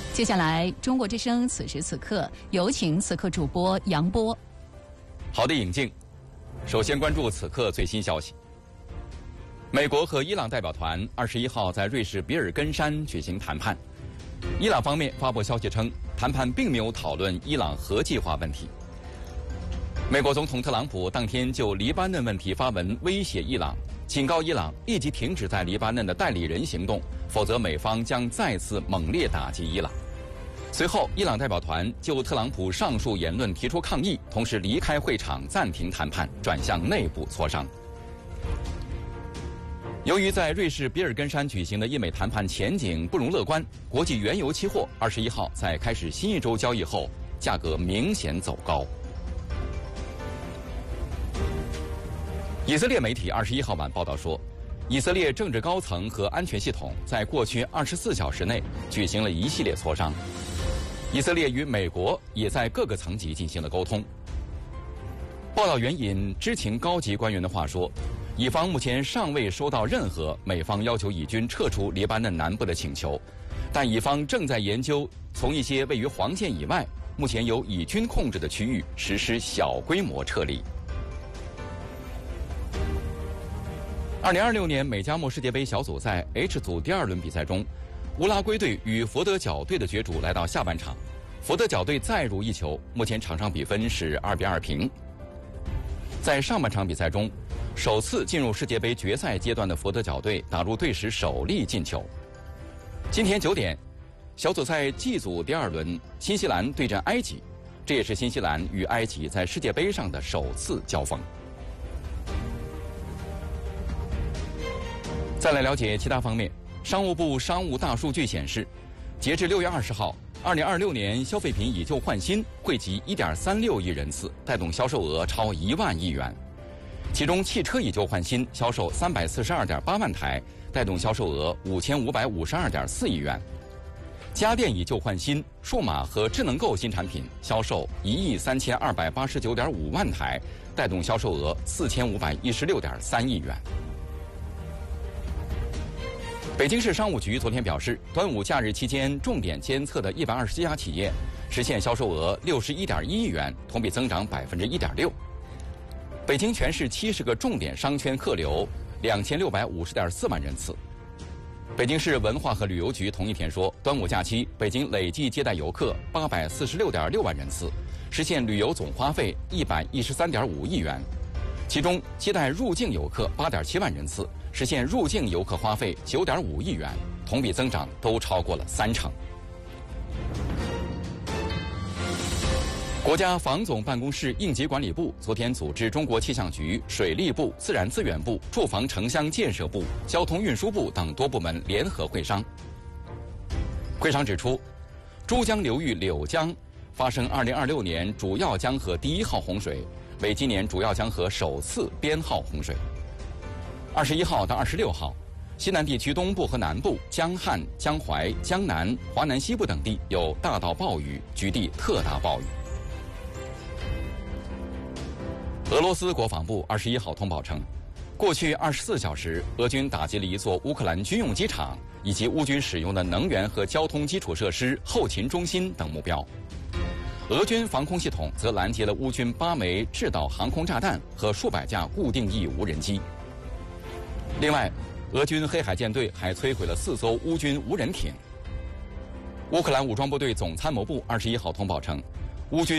接下来，中国之声此时此刻有请此刻主播杨波。 好的，尹静。首先关注此刻最新消息。美国和伊朗代表团21号在瑞士比尔根山举行谈判。伊朗方面发布消息称，谈判并没有讨论伊朗核计划问题。美国总统特朗普当天就黎巴嫩问题发文威胁伊朗，警告伊朗立即停止在黎巴嫩的代理人行动，否则美方将再次猛烈打击伊朗。随后，伊朗代表团就特朗普上述言论提出抗议，同时离开会场，暂停谈判，转向内部磋商。由于在瑞士比尔根山举行的伊美谈判前景不容乐观，国际原油期货21号在开始新一周交易后，价格明显走高。以色列媒体21号晚报道说，以色列政治高层和安全系统在过去24小时内举行了一系列磋商。以色列与美国也在各个层级进行了沟通。报道援引知情高级官员的话说，以方目前尚未收到任何美方要求以军撤出黎巴嫩南部的请求，但以方正在研究从一些位于黄线以外、目前由以军控制的区域实施小规模撤离。2026年美加墨世界杯小组赛 H 组第2轮比赛中，乌拉圭队与佛得角队的角逐来到下半场，佛得角队再入一球，目前场上比分是2-2平。在上半场比赛中，首次进入世界杯决赛阶段的佛得角队打入队史首粒进球。今天9点，小组赛 G 组第2轮，新西兰对阵埃及，这也是新西兰与埃及在世界杯上的首次交锋。再来了解其他方面。商务部商务大数据显示，截至6月20号，2026年消费品以旧换新惠及1.36亿人次，带动销售额超1万亿元。其中，汽车以旧换新销售342.8万台，带动销售额5552.4亿元；家电以旧换新、数码和智能购新产品销售13289.5万台，带动销售额4516.3亿元。北京市商务局昨天表示，端午假日期间重点监测的127家企业实现销售额61.1亿元，同比增长1.6%。北京全市70个重点商圈客流2650.4万人次。北京市文化和旅游局同一天说，端午假期北京累计接待游客846.6万人次，实现旅游总花费113.5亿元。其中，接待入境游客8.7万人次，实现入境游客花费9.5亿元，同比增长都超过了30%。国家防总办公室应急管理部昨天组织中国气象局、水利部、自然资源部、住房城乡建设部、交通运输部等多部门联合会商。会商指出，珠江流域柳江发生2026年主要江河第1号洪水，为今年主要江河首次编号洪水。21号到26号，西南地区东部和南部、江汉、江淮、江南、华南西部等地有大到暴雨，局地特大暴雨。俄罗斯国防部21号通报称，过去24小时，俄军打击了一座乌克兰军用机场以及乌军使用的能源和交通基础设施、后勤中心等目标。俄军防空系统则拦截了乌军8枚制导航空炸弹和数百架固定翼无人机。另外，俄军黑海舰队还摧毁了4艘乌军无人艇。乌克兰武装部队总参谋部21号通报称，乌军